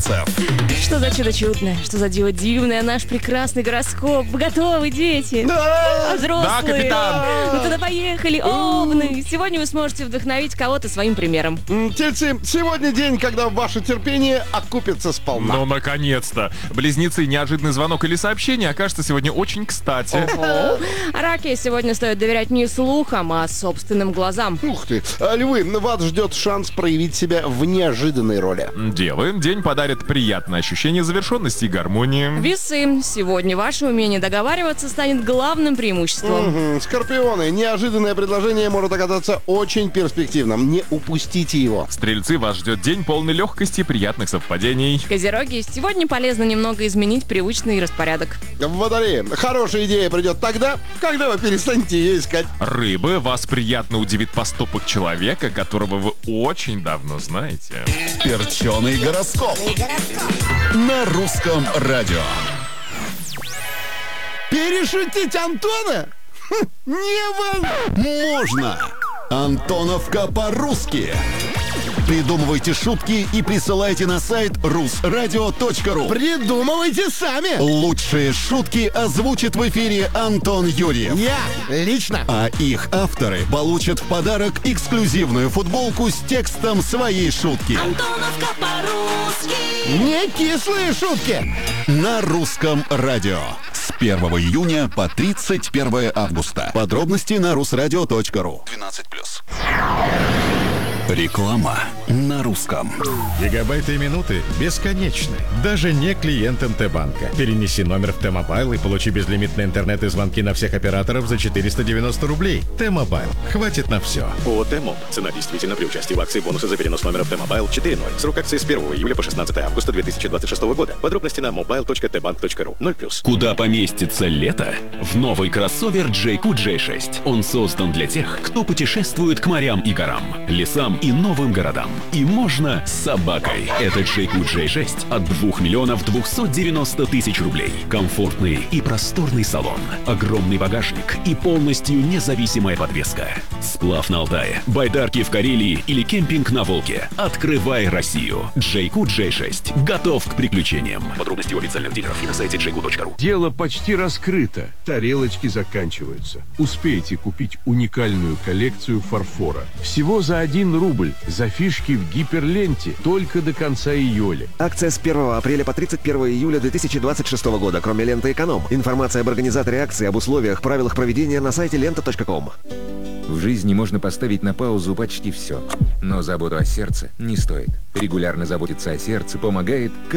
Кравцев. Что за чудо чудное, что за диво дивное, наш прекрасный гороскоп. Вы готовы, дети? Да! Взрослые? Да, капитан! Ну тогда поехали, овны! Сегодня вы сможете вдохновить кого-то своим примером. Тельцы, сегодня день, когда ваше терпение окупится сполна. Ну, наконец-то. Близнецы, неожиданный звонок или сообщение окажется сегодня очень кстати. Раки, сегодня стоит доверять не слухам, а собственным глазам. Ух ты. Львы, вас ждет шанс проявить себя в неожиданной роли. Девы, день подарит приятное ощущение завершенности и гармонии. Весы, сегодня ваше умение договариваться станет главным преимуществом. Скорпионы, неожиданное предложение может оказаться очень перспективным. Не упустите его. Стрельцы, вас ждет день полный легкости и приятных совпадений. Козероги, сегодня полезно немного изменить привычный распорядок. Водолеи, хорошая идея придет тогда, когда вы перестанете ее искать. Рыбы, вас приятно удивит поступок человека, которого вы очень давно знаете. Перченый гороскоп. На русском радио. Перешутить Антона? Можно. Антоновка по-русски. Придумывайте шутки и присылайте на сайт rusradio.ru. Придумывайте сами. Лучшие шутки озвучит в эфире Антон Юрьев. Я лично. А их авторы получат в подарок эксклюзивную футболку с текстом своей шутки. Антоновка по-русски. Не кислые шутки. На русском радио. С 1 июня по 31 августа. Подробности на rusradio.ru. 12+. Реклама на русском. Гигабайты и минуты бесконечны. Даже не клиентам Т-банка. Перенеси номер в Т-мобайл и получи безлимитный интернет и звонки на всех операторов за 490 рублей. Т-мобайл. Хватит на все. ООО «Т-моб». Цена действительно при участии в акции бонусы за перенос номера в Т-мобайл 4.0. Срок акции с 1 июля по 16 августа 2026 года. Подробности на mobile.tbank.ru. 0+. Куда поместится лето? В новый кроссовер JQ J6. Он создан для тех, кто путешествует к морям и горам, лесам и новым городам. И можно с собакой. Это JQ J6 от 2 миллионов 290 тысяч рублей. Комфортный и просторный салон, огромный багажник и полностью независимая подвеска. Сплав на Алтае, байдарки в Карелии или кемпинг на Волге. Открывай Россию. JQ J6 готов к приключениям. Подробности у официальных дилеров и на сайте jq.ru. Дело почти раскрыто. Тарелочки заканчиваются. Успейте купить уникальную коллекцию фарфора. Всего за 1 рубль. За фишки в гиперленте. Только до конца июля. Акция с 1 апреля по 31 июля 2026 года, кроме ленты «Эконом». Информация об организаторе акции, об условиях, правилах проведения на сайте lenta.com. В жизни можно поставить на паузу почти все. Но заботу о сердце не стоит. Регулярно заботиться о сердце помогает